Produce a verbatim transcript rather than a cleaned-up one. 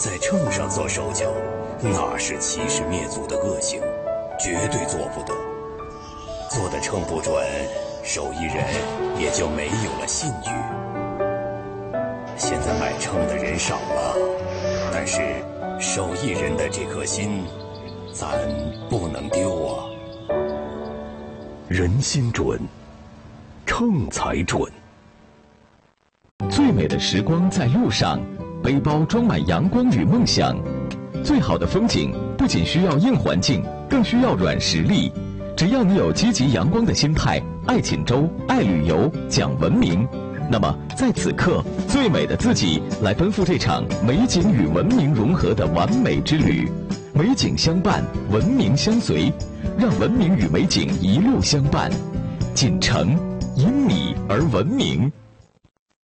在秤上做手脚，那是欺师灭祖的恶行，绝对做不得。做的秤不准，手艺人也就没有了信誉。现在买秤的人少了，但是手艺人的这颗心，咱不能丢啊。人心准，秤才准。 最美的时光在路上，背包装满阳光与梦想。最好的风景不仅需要硬环境，更需要软实力。只要你有积极阳光的心态，爱锦州，爱旅游，讲文明，那么在此刻，最美的自己来奔赴这场美景与文明融合的完美之旅。美景相伴，文明相随，让文明与美景一路相伴。锦城因你而文明。